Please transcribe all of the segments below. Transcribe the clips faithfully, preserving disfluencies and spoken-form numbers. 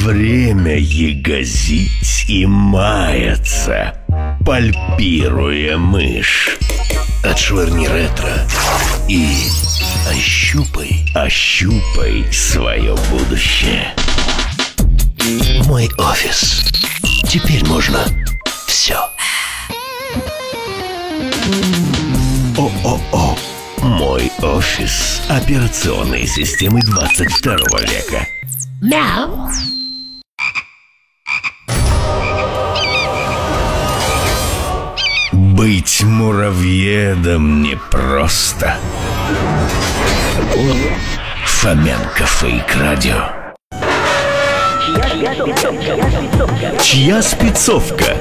время ягозить и маяться, пальпируя мышь. Отшвырни ретро и ощупай, ощупай свое будущее. Мой офис. Теперь можно все. О-о-о. Мой офис операционной системы двадцать второго века. Мяу. Быть муравьедом непросто. Фоменко Фейк Радио. Чья спецовка?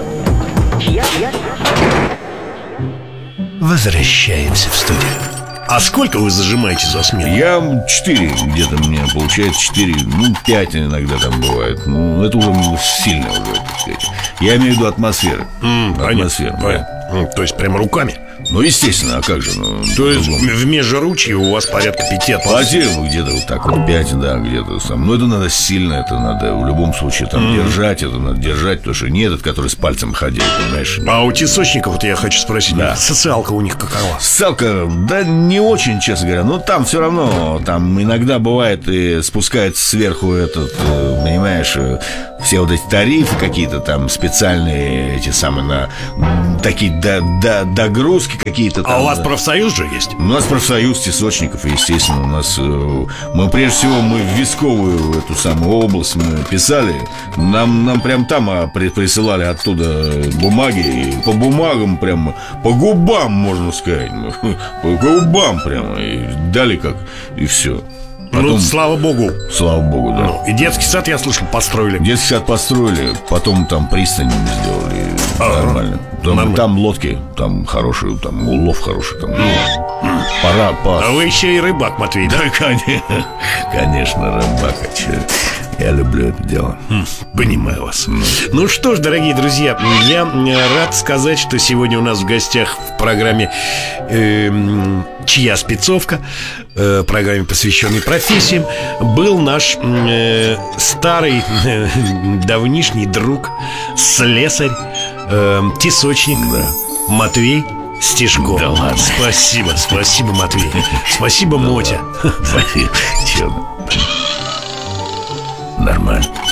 Возвращаемся в студию. А сколько вы зажимаете за смену? Я четыре где-то, мне получается четыре, ну пять иногда там бывает. Ну это уже сильно уже, так сказать. Я имею в виду атмосферу. Mm, Атмосферу, понятно, да. понятно. То есть прямо руками? Ну естественно, а как же, ну, то есть в межручье у вас порядка пяти атмосфер? где-то вот так вот пять, да, где-то сам. Но это надо сильно, это надо в любом случае там mm. держать, это надо держать, потому что не этот, который с пальцем ходил, понимаешь. А у тесочников, вот я хочу спросить, да. социалка у них какова? Социалка, да не очень, честно говоря. Но там все равно, там иногда бывает и спускается сверху этот, понимаешь, все вот эти тарифы какие-то там специальные, эти самые, на такие до, до, догрузки какие-то там. А у вас профсоюз же есть? У нас профсоюз тесочников, естественно. У нас, мы прежде всего, мы в Висковую эту самую область мы писали. Нам, нам прям там присылали оттуда бумаги. И по бумагам прямо, по губам, можно сказать. По губам прямо. И дали как, и все. Потом, ну, слава богу. Слава богу, да. Ну, и детский сад, я слышал, построили. Детский сад построили, потом там пристань сделали. А-а-а. Нормально. Там, Нормально. Там лодки, там хорошие, там улов хороший, там. Mm. Пора, пора. А вы еще и рыбак, Матвей, да? Да, конечно, конечно, рыбак. А че? Я люблю это дело. Понимаю вас. mm. Ну что ж, дорогие друзья, я рад сказать, что сегодня у нас в гостях в программе э, «Чья спецовка», э, программе, посвященной профессиям, был наш э, старый, э, давнишний друг, слесарь, э, тесочник, да. Матвей Стешков. Да ладно. Спасибо, спасибо, Матвей. Спасибо, Мотя. Спасибо. Чё? Нормально.